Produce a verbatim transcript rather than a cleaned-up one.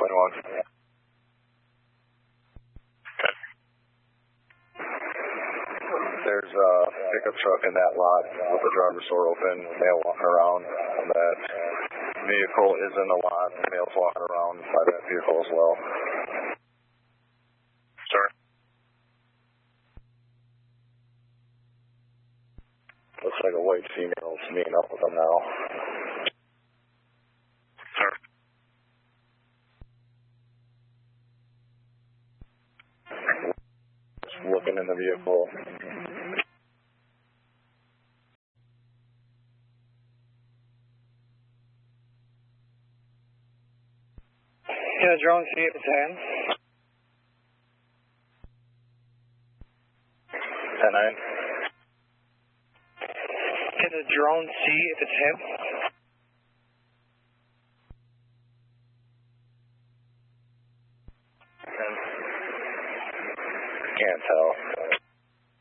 ten one. There's a pickup truck in that lot with the driver's door open, male walking around. That vehicle is in the lot, male's walking around by that vehicle as well. Sir. Looks like a white female's meeting up with them now. Sir. Just looking in the vehicle. Yeah, drone C at the ten. ten nine. Can the drone C at the ten? Can't tell.